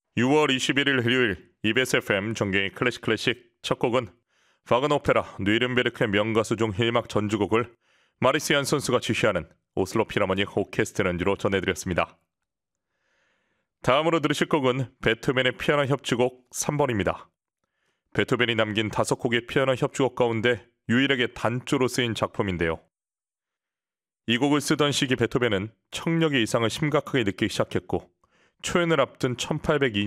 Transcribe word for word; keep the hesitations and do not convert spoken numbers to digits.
유월 이십일일 일요일 이비에스 에프엠 정경의 클래식 클래식 첫 곡은 바그너 오페라 뉘른베르크의 명가수 중 일막 전주곡을 마리스 얀 선수가 지휘하는 오슬로 필하모닉 오케스트라 연주로 전해드렸습니다. 다음으로 들으실 곡은 베토벤의 피아노 협주곡 삼 번입니다. 베토벤이 남긴 다섯 곡의 피아노 협주곡 가운데 유일하게 단조로 쓰인 작품인데요. 이 곡을 쓰던 시기 베토벤은 청력의 이상을 심각하게 느끼기 시작했고 초연을 앞둔 천팔백이